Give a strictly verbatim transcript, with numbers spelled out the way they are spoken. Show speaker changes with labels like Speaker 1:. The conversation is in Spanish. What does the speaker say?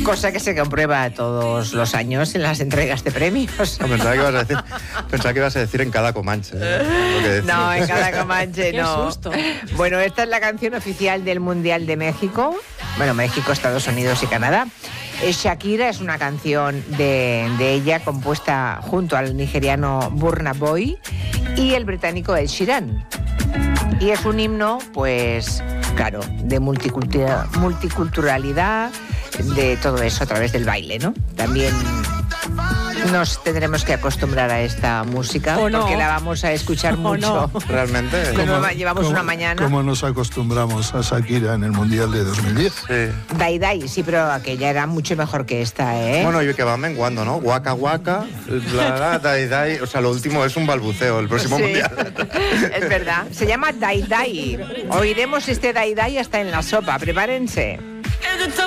Speaker 1: Cosa que se comprueba todos los años en las entregas de premios.
Speaker 2: No, pensaba, que ibas a decir, pensaba que ibas a decir en cada Comanche. ¿eh?
Speaker 1: No, en cada Comanche no.
Speaker 3: Qué susto.
Speaker 1: Bueno, esta es la canción oficial del Mundial de México. Bueno, México, Estados Unidos y Canadá. Shakira es una canción de, de ella compuesta junto al nigeriano Burna Boy y el británico Ed Sheeran. Y es un himno, pues, claro, de multicultura, multiculturalidad, de todo eso a través del baile, ¿no? También nos tendremos que acostumbrar a esta música
Speaker 3: ¿O no?
Speaker 1: porque la vamos a escuchar
Speaker 3: ¿O
Speaker 1: mucho.
Speaker 3: no?
Speaker 2: Realmente.
Speaker 1: Bueno, llevamos
Speaker 4: ¿Cómo-
Speaker 1: una mañana.
Speaker 4: ¿Cómo nos acostumbramos a Shakira en el Mundial de dos mil diez?
Speaker 2: Sí.
Speaker 1: Dai Dai, sí, pero aquella era mucho mejor que esta, ¿eh?
Speaker 2: Bueno, y que va menguando, ¿no? Waka waka, la, la, dai, dai. O sea, lo último es un balbuceo, el próximo
Speaker 1: Sí.
Speaker 2: mundial.
Speaker 1: Es verdad. Se llama Dai Dai. Oiremos este Dai Dai hasta en la sopa. Prepárense.
Speaker 5: Is it so